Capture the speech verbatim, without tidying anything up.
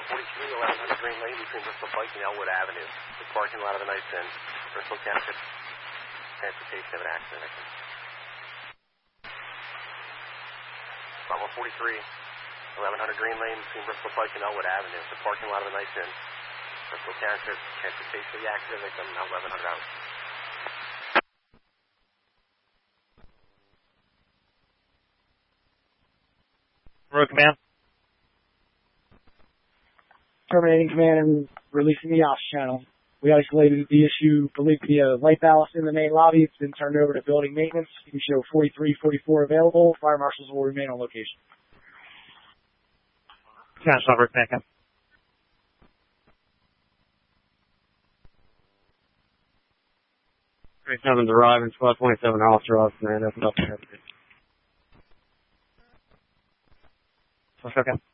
one forty-three, eleven hundred Green Lane between Bristol Pike and Elwood Avenue. The parking lot of the Knights Inn. Bristol Township Transportation of an accident. Spot one forty-three, eleven hundred Green Lane between Bristol Pike and Elwood Avenue. The parking lot of the Knights Inn. Bristol Township Transportation of the accident victim, now eleven hundred hours. Road command. Terminating command and releasing the ops channel. We isolated the issue, believe the uh, light ballast in the main lobby. It's been turned over to building maintenance. You can show forty-three forty-four available. Fire marshals will remain on location. National Road back up. twenty-seven's arriving, squad twenty-seven officer off, man. That's enough. Okay.